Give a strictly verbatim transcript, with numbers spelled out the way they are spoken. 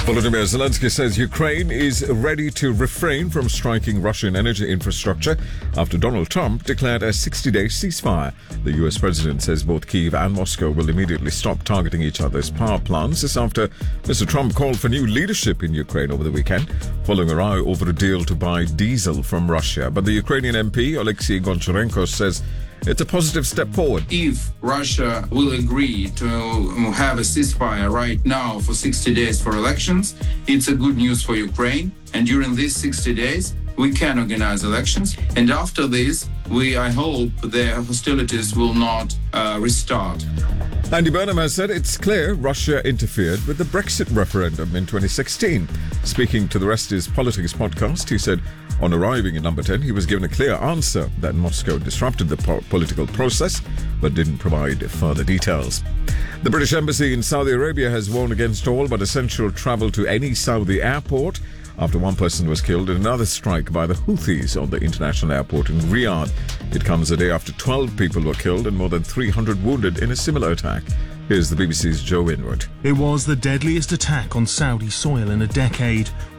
Volodymyr Zelensky says Ukraine is ready to refrain from striking Russian energy infrastructure after Donald Trump declared a sixty-day ceasefire. The U S president says both Kyiv and Moscow will immediately stop targeting each other's power plants. This after Mister Trump called for new leadership in Ukraine over the weekend, following a row over a deal to buy diesel from Russia. But the Ukrainian M P, Oleksiy Goncharenko, says it's a positive step forward. If Russia will agree to have a ceasefire right now for sixty days for elections, it's a good news for Ukraine. And during these sixty days, we can organize elections. And after this, we, I hope, the hostilities will not uh, restart. Andy Burnham has said it's clear Russia interfered with the Brexit referendum in twenty sixteen. Speaking to the Rest is Politics podcast, he said on arriving in Number ten, he was given a clear answer that Moscow disrupted the po- political process, but didn't provide further details. The British Embassy in Saudi Arabia has warned against all but essential travel to any Saudi airport after one person was killed in another strike by the Houthis on the international airport in Riyadh. It comes a day after twelve people were killed and more than three hundred wounded in a similar attack. Here's the B B C's Joe Winwood. It was the deadliest attack on Saudi soil in a decade.